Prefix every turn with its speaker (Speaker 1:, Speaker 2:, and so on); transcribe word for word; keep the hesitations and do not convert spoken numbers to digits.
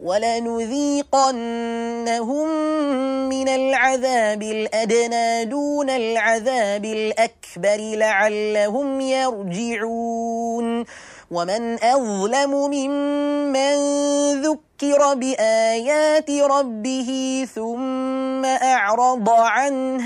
Speaker 1: ولنذيقنهم من العذاب الأدنى دون العذاب الأكبر لعلهم يرجعون ومن أظلم ممن ذكر بآيات ربه ثم أعرض عنها